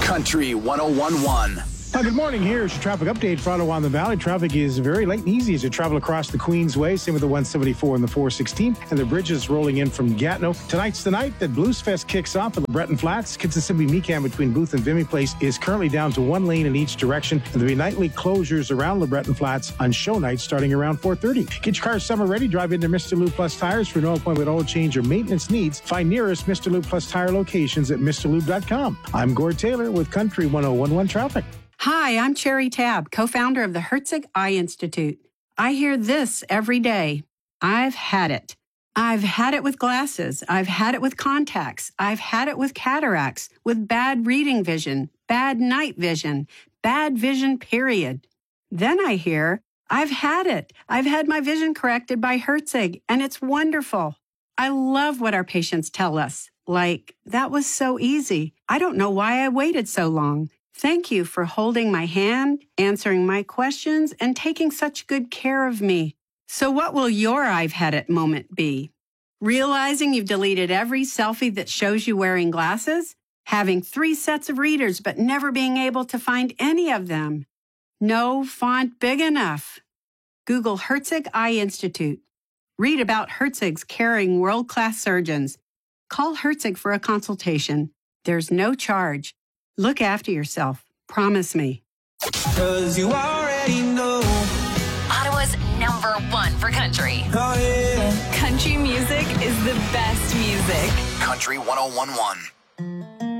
Country 101.1. Good morning. Here's your traffic update for Ottawa and the Valley. Traffic is very light and easy as you travel across the Queensway. Same with the 174 and the 416. And the bridges rolling in from Gatineau. Tonight's the night that Blues Fest kicks off at the Breton Flats. Kidsissippi Mecan between Booth and Vimy Place is currently down to one lane in each direction. And there'll be nightly closures around the Breton Flats on show nights starting around 4:30. Get your car summer ready. Drive into Mr. Lube Plus Tires for no appointment oil change or maintenance needs. Find nearest Mr. Lube Plus Tire locations at MrLube.com. I'm Gord Taylor with Country 101.1 Traffic. Hi, I'm Cherry Tabb, co-founder of the Herzig Eye Institute. I hear this every day. I've had it. I've had it with glasses. I've had it with contacts. I've had it with cataracts, with bad reading vision, bad night vision, bad vision, period. Then I hear, I've had it. I've had my vision corrected by Herzig, and it's wonderful. I love what our patients tell us. Like, that was so easy. I don't know why I waited so long. Thank you for holding my hand, answering my questions, and taking such good care of me. So what will your I've had it moment be? Realizing you've deleted every selfie that shows you wearing glasses? Having 3 sets of readers but never being able to find any of them? No font big enough? Google Herzig Eye Institute. Read about Herzig's caring world-class surgeons. Call Herzig for a consultation. There's no charge. Look after yourself. Promise me. 'Cause you already know. Ottawa's #1 for country. Oh, yeah. Country music is the best music. Country 101.1.